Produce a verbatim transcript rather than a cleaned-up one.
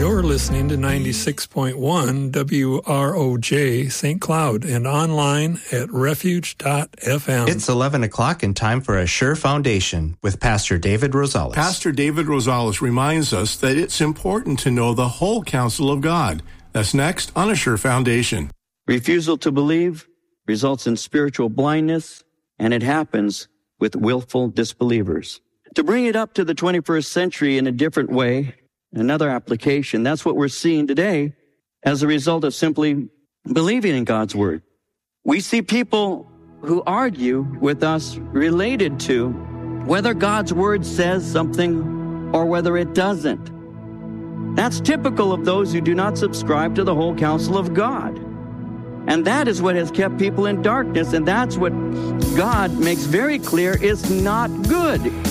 You're listening to ninety-six point one W R O J Saint Cloud and online at refuge dot f m. It's eleven o'clock and time for A Sure Foundation with Pastor David Rosales. Pastor David Rosales reminds us that it's important to know the whole counsel of God. That's next on A Sure Foundation. Refusal to believe results in spiritual blindness, and it happens with willful disbelievers. To bring it up to the twenty-first century in a different way, another application, that's what we're seeing today as a result of simply believing in God's Word. We see people who argue with us related to whether God's Word says something or whether it doesn't. That's typical of those who do not subscribe to the whole counsel of God. And that is what has kept people in darkness, and that's what God makes very clear is not good.